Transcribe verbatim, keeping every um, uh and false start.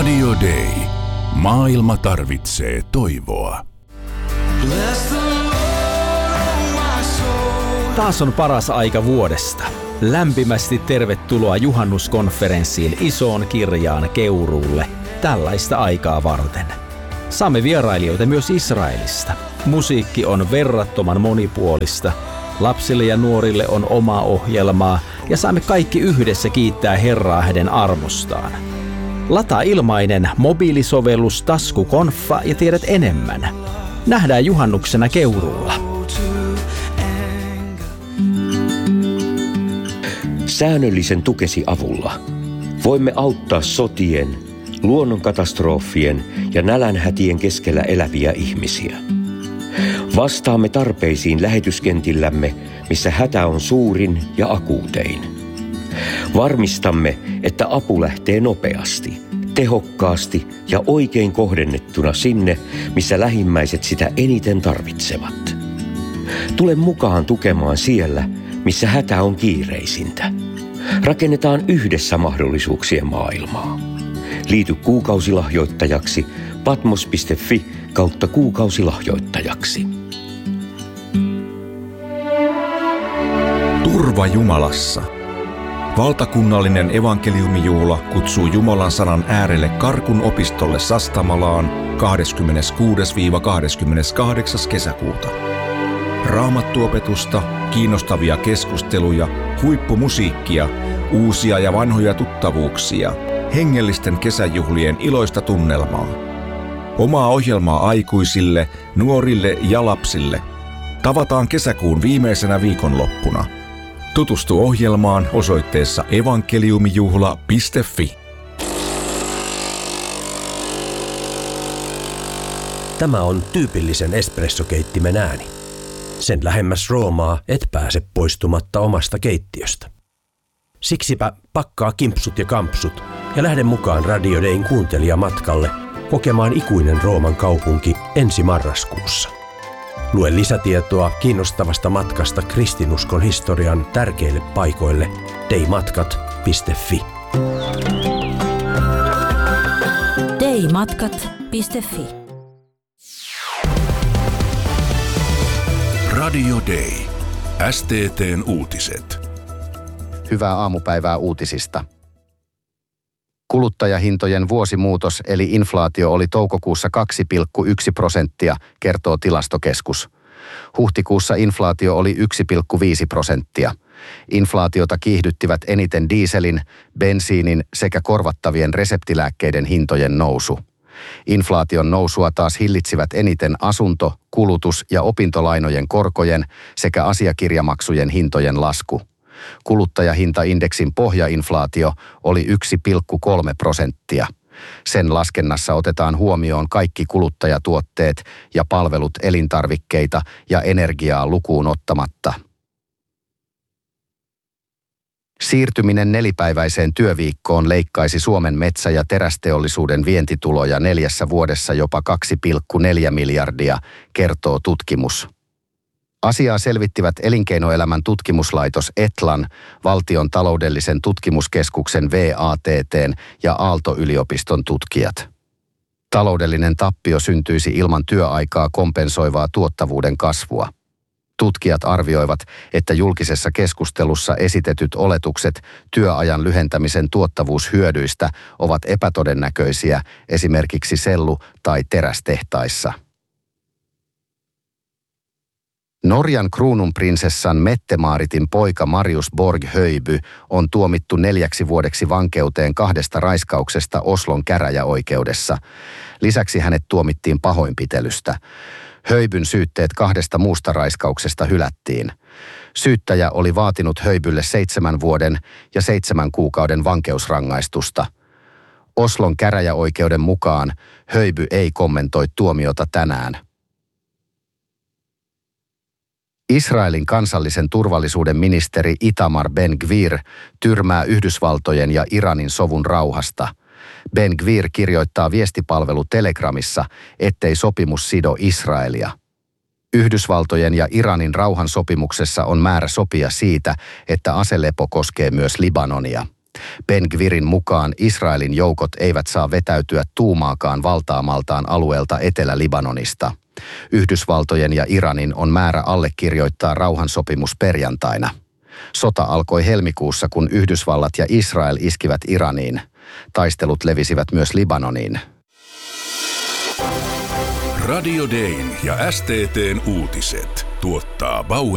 Radio Day. Maailma tarvitsee toivoa. Taas on paras aika vuodesta. Lämpimästi tervetuloa juhannuskonferenssiin Isoon Kirjaan Keuruulle tällaista aikaa varten. Saamme vierailijoita myös Israelista. Musiikki on verrattoman monipuolista. Lapsille ja nuorille on omaa ohjelmaa ja saamme kaikki yhdessä kiittää Herraa hänen armostaan. Lataa ilmainen mobiilisovellus Taskukonfa ja tiedät enemmän. Nähdään juhannuksena Keuruulla. Säännöllisen tukesi avulla voimme auttaa sotien, luonnonkatastrofien ja nälänhätien keskellä eläviä ihmisiä. Vastaamme tarpeisiin lähetyskentillämme, missä hätä on suurin ja akuutein. Varmistamme, että apu lähtee nopeasti, tehokkaasti ja oikein kohdennettuna sinne, missä lähimmäiset sitä eniten tarvitsevat. Tule mukaan tukemaan siellä, missä hätä on kiireisintä. Rakennetaan yhdessä mahdollisuuksien maailmaa. Liity kuukausilahjoittajaksi patmos piste fi kautta kuukausilahjoittajaksi. Turva Jumalassa. Valtakunnallinen evankeliumijuhla kutsuu Jumalan sanan äärelle Karkun opistolle Sastamalaan kahdeskymmeneskuudes kahdeskymmeneskahdeksas kesäkuuta. Raamattuopetusta, kiinnostavia keskusteluja, huippumusiikkia, uusia ja vanhoja tuttavuuksia, hengellisten kesäjuhlien iloista tunnelmaa. Omaa ohjelmaa aikuisille, nuorille ja lapsille. Tavataan kesäkuun viimeisenä viikonloppuna. Tutustu ohjelmaan osoitteessa evankeliumijuhla piste fi. Tämä on tyypillisen espressokeittimen ääni. Sen lähemmäs Roomaa et pääse poistumatta omasta keittiöstä. Siksipä pakkaa kimpsut ja kampsut ja lähde mukaan Radio Dayn kuuntelijamatkalle kokemaan ikuinen Rooman kaupunki ensi marraskuussa. Lue lisätietoa kiinnostavasta matkasta kristinuskon historian tärkeille paikoille daymatkat piste fi. daymatkat piste fi. Radio Day. S T T:n uutiset. Hyvää aamupäivää uutisista. Kuluttajahintojen vuosimuutos eli inflaatio oli toukokuussa kaksi pilkku yksi prosenttia, kertoo Tilastokeskus. Huhtikuussa inflaatio oli yksi pilkku viisi prosenttia. Inflaatiota kiihdyttivät eniten dieselin, bensiinin sekä korvattavien reseptilääkkeiden hintojen nousu. Inflaation nousua taas hillitsivät eniten asunto-, kulutus- ja opintolainojen korkojen sekä asiakirjamaksujen hintojen lasku. Kuluttajahintaindeksin pohjainflaatio oli yksi pilkku kolme prosenttia. Sen laskennassa otetaan huomioon kaikki kuluttajatuotteet ja palvelut elintarvikkeita ja energiaa lukuun ottamatta. Siirtyminen nelipäiväiseen työviikkoon leikkaisi Suomen metsä- ja terästeollisuuden vientituloja neljässä vuodessa jopa kaksi pilkku neljä miljardia, kertoo tutkimus. Asiaa selvittivät Elinkeinoelämän tutkimuslaitos Etlan, Valtion taloudellisen tutkimuskeskuksen V A T T:n ja Aalto-yliopiston tutkijat. Taloudellinen tappio syntyisi ilman työaikaa kompensoivaa tuottavuuden kasvua. Tutkijat arvioivat, että julkisessa keskustelussa esitetyt oletukset työajan lyhentämisen tuottavuushyödyistä ovat epätodennäköisiä esimerkiksi sellu- tai terästehtaissa. Norjan kruununprinsessan Mette-Maaritin poika Marius Borg-Høiby on tuomittu neljäksi vuodeksi vankeuteen kahdesta raiskauksesta Oslon käräjäoikeudessa. Lisäksi hänet tuomittiin pahoinpitelystä. Høibyn syytteet kahdesta muusta raiskauksesta hylättiin. Syyttäjä oli vaatinut Høibylle seitsemän vuoden ja seitsemän kuukauden vankeusrangaistusta. Oslon käräjäoikeuden mukaan Høiby ei kommentoi tuomiota tänään. Israelin kansallisen turvallisuuden ministeri Itamar Ben-Gvir tyrmää Yhdysvaltojen ja Iranin sovun rauhasta. Ben-Gvir kirjoittaa viestipalvelu Telegramissa, ettei sopimus sido Israelia. Yhdysvaltojen ja Iranin rauhansopimuksessa on määrä sopia siitä, että aselepo koskee myös Libanonia. Ben-Gvirin mukaan Israelin joukot eivät saa vetäytyä tuumaakaan valtaamaltaan alueelta Etelä-Libanonista. Yhdysvaltojen ja Iranin on määrä allekirjoittaa rauhansopimus perjantaina. Sota alkoi helmikuussa, kun Yhdysvallat ja Israel iskivät Iraniin. Taistelut levisivät myös Libanoniin. Radio Dayn ja S T T:n uutiset tuottaa Bauer